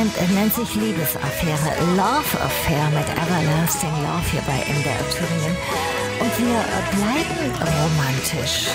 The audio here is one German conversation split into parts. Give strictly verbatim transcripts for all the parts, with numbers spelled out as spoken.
Band nennt sich Liebesaffäre, Love Affair mit Everlasting Love hier bei M D R Thüringen. Und wir bleiben romantisch.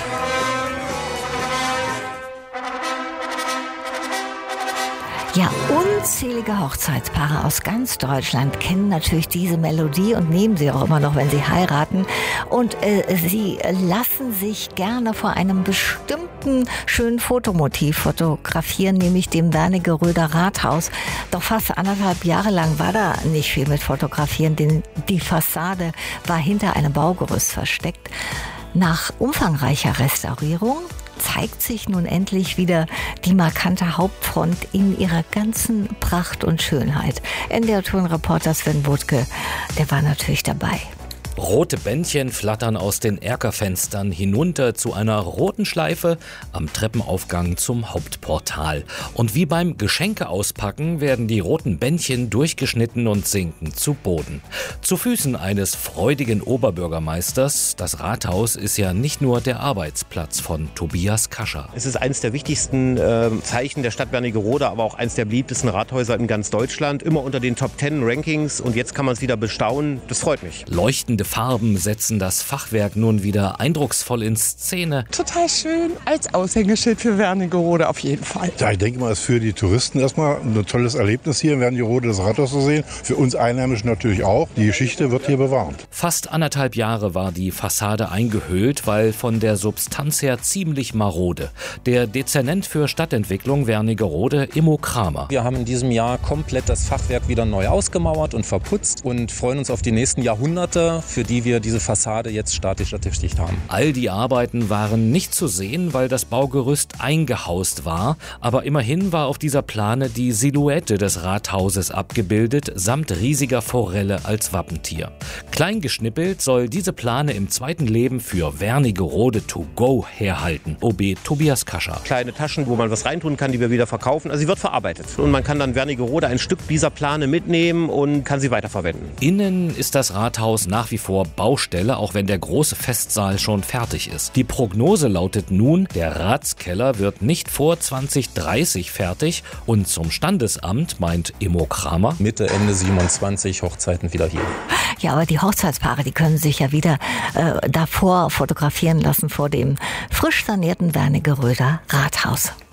Ja, unzählige Hochzeitspaare aus ganz Deutschland kennen natürlich diese Melodie und nehmen sie auch immer noch, wenn sie heiraten. Und äh, sie lassen sich gerne vor einem bestimmten schönen Fotomotiv fotografieren, nämlich dem Wernigeröder Rathaus. Doch fast anderthalb Jahre lang war da nicht viel mit Fotografieren, denn die Fassade war hinter einem Baugerüst versteckt. Nach umfangreicher Restaurierung zeigt sich nun endlich wieder die markante Hauptfront in ihrer ganzen Pracht und Schönheit. M D R-Tourenreporter Sven Butke, der war natürlich dabei. Rote Bändchen flattern aus den Erkerfenstern hinunter zu einer roten Schleife am Treppenaufgang zum Hauptportal. Und wie beim Geschenkeauspacken werden die roten Bändchen durchgeschnitten und sinken zu Boden. Zu Füßen eines freudigen Oberbürgermeisters. Das Rathaus ist ja nicht nur der Arbeitsplatz von Tobias Kascher. Es ist eines der wichtigsten äh, Zeichen der Stadt Wernigerode, aber auch eines der beliebtesten Rathäuser in ganz Deutschland. Immer unter den Top Ten Rankings und jetzt kann man es wieder bestaunen. Das freut mich. Leuchtende Farben setzen das Fachwerk nun wieder eindrucksvoll in Szene. Total schön, als Aushängeschild für Wernigerode auf jeden Fall. Ja, ich denke mal, es ist für die Touristen erstmal ein tolles Erlebnis hier in Wernigerode, das Rathaus zu sehen. Für uns Einheimischen natürlich auch. Die Geschichte wird hier bewahrt. Fast anderthalb Jahre war die Fassade eingehüllt, weil von der Substanz her ziemlich marode. Der Dezernent für Stadtentwicklung Wernigerode, Immo Kramer. Wir haben in diesem Jahr komplett das Fachwerk wieder neu ausgemauert und verputzt und freuen uns auf die nächsten Jahrhunderte, für die wir diese Fassade jetzt statisch ertüchtigt haben. All die Arbeiten waren nicht zu sehen, weil das Baugerüst eingehaust war. Aber immerhin war auf dieser Plane die Silhouette des Rathauses abgebildet, samt riesiger Forelle als Wappentier. Klein geschnippelt soll diese Plane im zweiten Leben für Wernigerode to go herhalten. O B Tobias Kascher. Kleine Taschen, wo man was reintun kann, die wir wieder verkaufen. Also sie wird verarbeitet. Und man kann dann Wernigerode ein Stück dieser Plane mitnehmen und kann sie weiterverwenden. Innen ist das Rathaus nach wie vor Baustelle, auch wenn der große Festsaal schon fertig ist. Die Prognose lautet nun, der Ratskeller wird nicht vor zwanzig dreißig fertig und zum Standesamt, meint Immo Kramer, Mitte, Ende siebenundzwanzig Hochzeiten wieder hier. Ja, aber die Hochzeitspaare, die können sich ja wieder äh, davor fotografieren lassen vor dem frisch sanierten Wernigeröder Rathaus.